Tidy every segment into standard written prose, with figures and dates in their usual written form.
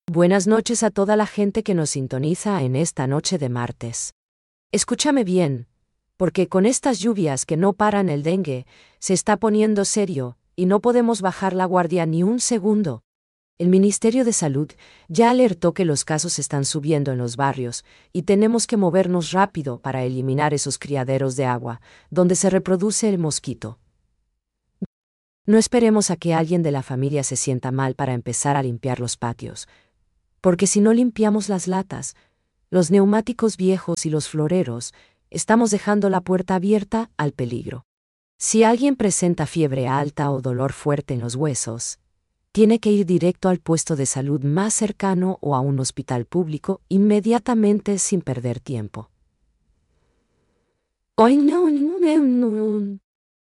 Buenas noches a toda la gente que nos sintoniza en esta noche de martes. Escúchame bien, porque con estas lluvias que no paran el dengue, se está poniendo serio, y no podemos bajar la guardia ni un segundo. El Ministerio de Salud ya alertó que los casos están subiendo en los barrios, y tenemos que movernos rápido para eliminar esos criaderos de agua, donde se reproduce el mosquito. No esperemos a que alguien de la familia se sienta mal para empezar a limpiar los patios, porque si no limpiamos las latas, los neumáticos viejos y los floreros, estamos dejando la puerta abierta al peligro. Si alguien presenta fiebre alta o dolor fuerte en los huesos, tiene que ir directo al puesto de salud más cercano o a un hospital público inmediatamente sin perder tiempo. ¡Ay, no!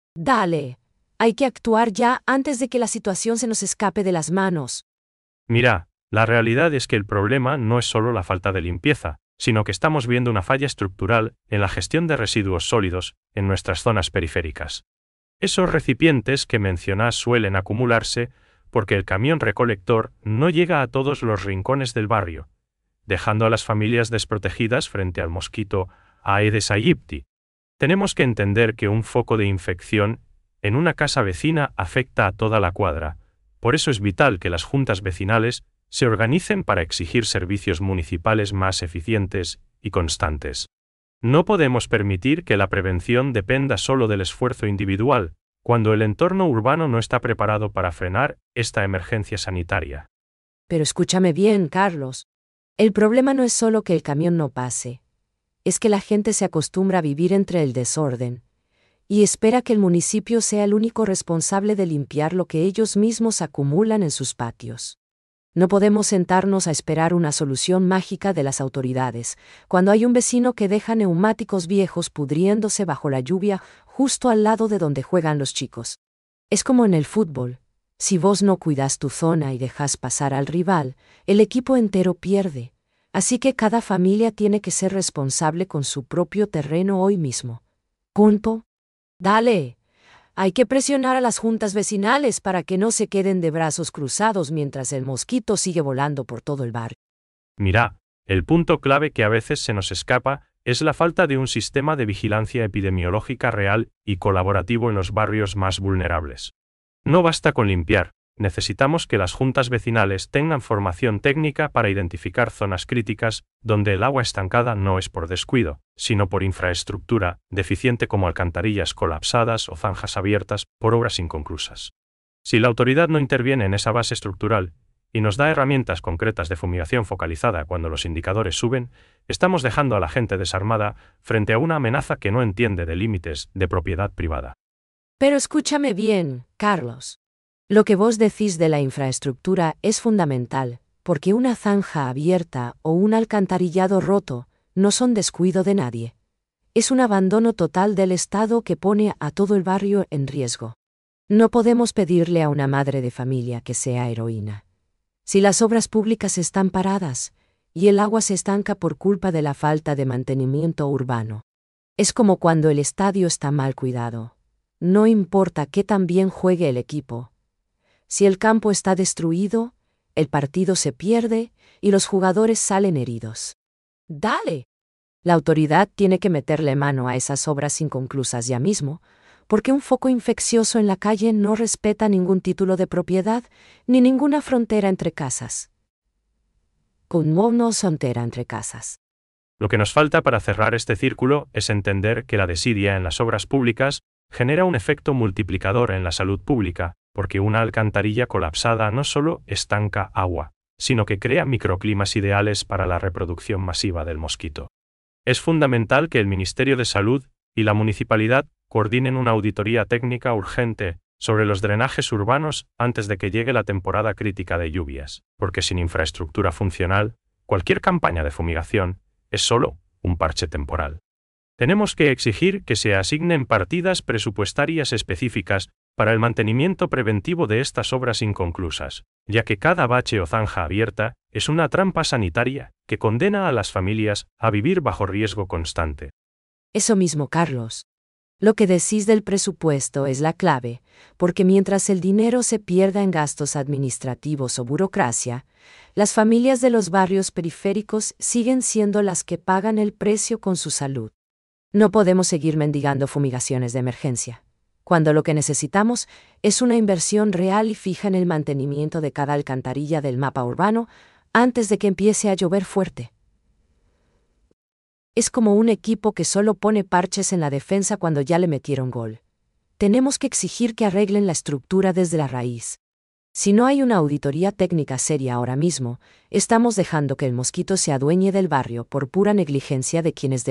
Dale, hay que actuar ya antes de que la situación se nos escape de las manos. Mira, la realidad es que el problema no es solo la falta de limpieza, sino que estamos viendo una falla estructural en la gestión de residuos sólidos en nuestras zonas periféricas. Esos recipientes que mencionas suelen acumularse porque el camión recolector no llega a todos los rincones del barrio, dejando a las familias desprotegidas frente al mosquito Aedes aegypti. Tenemos que entender que un foco de infección en una casa vecina afecta a toda la cuadra. Por eso es vital que las juntas vecinales se organicen para exigir servicios municipales más eficientes y constantes. No podemos permitir que la prevención dependa solo del esfuerzo individual, cuando el entorno urbano no está preparado para frenar esta emergencia sanitaria. Pero escúchame bien, Carlos. El problema no es solo que el camión no pase, es que la gente se acostumbra a vivir entre el desorden y espera que el municipio sea el único responsable de limpiar lo que ellos mismos acumulan en sus patios. No podemos sentarnos a esperar una solución mágica de las autoridades, cuando hay un vecino que deja neumáticos viejos pudriéndose bajo la lluvia justo al lado de donde juegan los chicos. Es como en el fútbol. Si vos no cuidas tu zona y dejas pasar al rival, el equipo entero pierde. Así que cada familia tiene que ser responsable con su propio terreno hoy mismo. Punto. Dale. Hay que presionar a las juntas vecinales para que no se queden de brazos cruzados mientras el mosquito sigue volando por todo el barrio. Mira, el punto clave que a veces se nos escapa es la falta de un sistema de vigilancia epidemiológica real y colaborativo en los barrios más vulnerables. No basta con limpiar, necesitamos que las juntas vecinales tengan formación técnica para identificar zonas críticas donde el agua estancada no es por descuido, sino por infraestructura deficiente como alcantarillas colapsadas o zanjas abiertas por obras inconclusas. Si la autoridad no interviene en esa base estructural y nos da herramientas concretas de fumigación focalizada cuando los indicadores suben, estamos dejando a la gente desarmada frente a una amenaza que no entiende de límites de propiedad privada. Pero escúchame bien, Carlos. Lo que vos decís de la infraestructura es fundamental, porque una zanja abierta o un alcantarillado roto no son descuido de nadie. Es un abandono total del Estado que pone a todo el barrio en riesgo. No podemos pedirle a una madre de familia que sea heroína. Si las obras públicas están paradas y el agua se estanca por culpa de la falta de mantenimiento urbano, es como cuando el estadio está mal cuidado. No importa qué tan bien juegue el equipo. Si el campo está destruido, el partido se pierde y los jugadores salen heridos. ¡Dale! La autoridad tiene que meterle mano a esas obras inconclusas ya mismo, porque un foco infeccioso en la calle no respeta ningún título de propiedad ni ninguna frontera entre casas. Frontera entre casas. Lo que nos falta para cerrar este círculo es entender que la desidia en las obras públicas genera un efecto multiplicador en la salud pública, porque una alcantarilla colapsada no solo estanca agua, sino que crea microclimas ideales para la reproducción masiva del mosquito. Es fundamental que el Ministerio de Salud y la municipalidad coordinen una auditoría técnica urgente sobre los drenajes urbanos antes de que llegue la temporada crítica de lluvias, porque sin infraestructura funcional, cualquier campaña de fumigación es solo un parche temporal. Tenemos que exigir que se asignen partidas presupuestarias específicas para el mantenimiento preventivo de estas obras inconclusas, ya que cada bache o zanja abierta es una trampa sanitaria que condena a las familias a vivir bajo riesgo constante. Eso mismo, Carlos. Lo que decís del presupuesto es la clave, porque mientras el dinero se pierda en gastos administrativos o burocracia, las familias de los barrios periféricos siguen siendo las que pagan el precio con su salud. No podemos seguir mendigando fumigaciones de emergencia, cuando lo que necesitamos es una inversión real y fija en el mantenimiento de cada alcantarilla del mapa urbano antes de que empiece a llover fuerte. Es como un equipo que solo pone parches en la defensa cuando ya le metieron gol. Tenemos que exigir que arreglen la estructura desde la raíz. Si no hay una auditoría técnica seria ahora mismo, estamos dejando que el mosquito se adueñe del barrio por pura negligencia de quienes